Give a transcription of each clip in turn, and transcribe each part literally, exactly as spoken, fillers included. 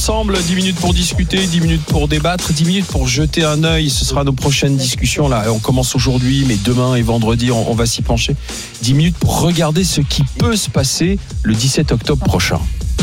ensemble, dix minutes pour discuter, dix minutes pour débattre, dix minutes pour jeter un œil. Ce sera nos prochaines discussions. Là, on commence aujourd'hui, mais demain et vendredi, on, on va s'y pencher. dix minutes pour regarder ce qui peut se passer le dix-sept octobre prochain.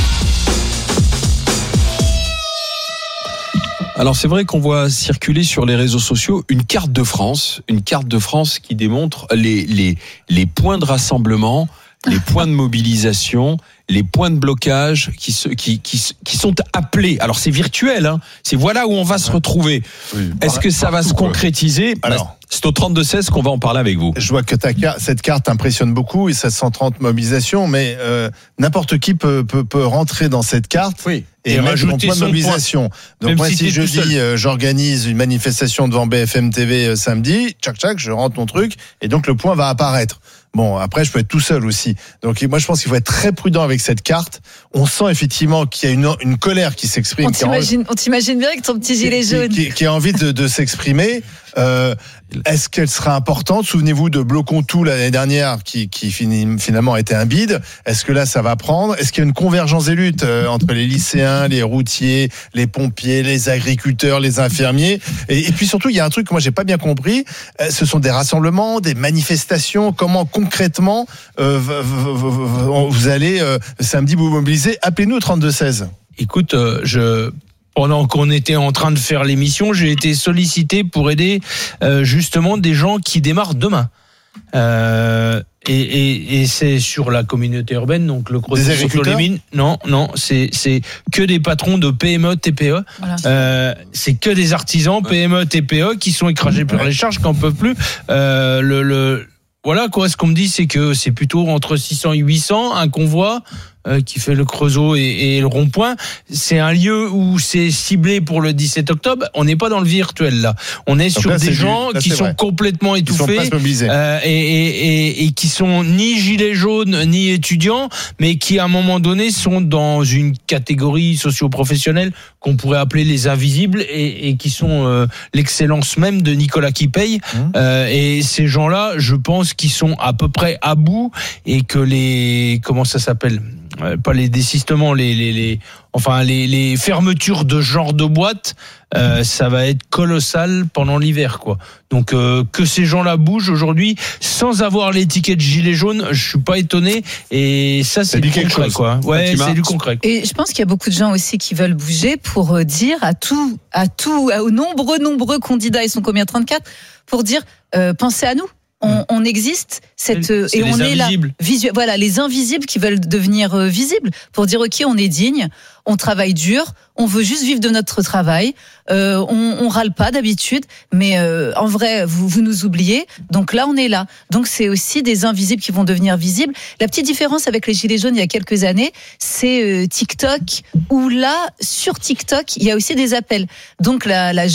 Alors c'est vrai qu'on voit circuler sur les réseaux sociaux une carte de France, une carte de France qui démontre les, les, les points de rassemblement, les points de mobilisation, les points de blocage qui, se, qui, qui, qui sont appelés. Alors c'est virtuel, hein. C'est voilà où on va se retrouver. Oui, Est-ce que ça va se concrétiser ? Alors, c'est au trente-deux seize qu'on va en parler avec vous. Je vois que ta, cette carte impressionne beaucoup et sept cent trente mobilisations, mais euh, n'importe qui peut, peut, peut rentrer dans cette carte. Oui. Et, et mettre mon point de mobilisation. Point. Donc Même moi, si, si je dis, euh, j'organise une manifestation devant B F M T V euh, samedi, tchac tchac, je rentre mon truc, et donc le point va apparaître. Bon, après, je peux être tout seul aussi. Donc, moi, je pense qu'il faut être très prudent avec cette carte. On sent effectivement qu'il y a une, une colère qui s'exprime. On t'imagine, on t'imagine bien avec ton petit gilet qui, jaune. Qui, qui, qui a envie de, de s'exprimer. Euh, est-ce qu'elle sera importante ? Souvenez-vous de Bloquons tout l'année dernière, qui, qui finalement a été un bide. Est-ce que là, ça va prendre ? Est-ce qu'il y a une convergence des luttes euh, entre les lycéens, les routiers, les pompiers, les agriculteurs, les infirmiers ? et, et puis surtout, il y a un truc que moi, j'ai pas bien compris. Euh, ce sont des rassemblements, des manifestations. Comment concrètement euh, vous allez euh, samedi vous mobiliser ? Appelez-nous au trente-deux seize. Écoute, euh, je... pendant qu'on était en train de faire l'émission, j'ai été sollicité pour aider euh, justement des gens qui démarrent demain. Euh, et, et, et c'est sur la communauté urbaine, donc le Creusot sur les mines. Non, non, c'est c'est que des patrons de P M E, T P E. Voilà. Euh, c'est que des artisans P M E, T P E qui sont écrasés par les charges, qui n'en peuvent plus. Euh, le, le Voilà, quoi, ce qu'on me dit, c'est que c'est plutôt entre six cents et huit cents, un convoi euh, qui fait le Creusot et, et le rond-point. C'est un lieu où c'est ciblé pour le dix-sept octobre. On n'est pas dans le virtuel, là. On est Donc sur là, des gens là, qui sont vrai. complètement étouffés euh, et, et, et, et qui sont ni gilets jaunes, ni étudiants, mais qui, à un moment donné, sont dans une catégorie socio-professionnelle qu'on pourrait appeler les invisibles et, et qui sont euh, l'excellence même de Nicolas qui paye. Mmh. Euh, et ces gens-là, je pense qu'ils sont à peu près à bout et que les... Comment ça s'appelle ? Euh, pas les désistements, les, les, les, enfin les, les fermetures de genre de boîte, euh, ça va être colossal pendant l'hiver, quoi. Donc euh, que ces gens-là bougent aujourd'hui sans avoir l'étiquette gilet jaune, je suis pas étonné. Et ça, c'est, c'est du concret, quoi. Ouais, c'est du concret. Et je pense qu'il y a beaucoup de gens aussi qui veulent bouger pour dire à tout, à tout, aux nombreux, nombreux candidats, ils sont combien, trente-quatre, pour dire euh, pensez à nous. On, on existe cette c'est et on est là visu, voilà les invisibles qui veulent devenir euh, visibles pour dire ok on est digne, on travaille dur, on veut juste vivre de notre travail, euh, on, on râle pas d'habitude, mais euh, en vrai vous vous nous oubliez, donc là on est là, donc c'est aussi des invisibles qui vont devenir visibles. La petite différence avec les gilets jaunes il y a quelques années, c'est euh, TikTok où là sur TikTok il y a aussi des appels, donc la, la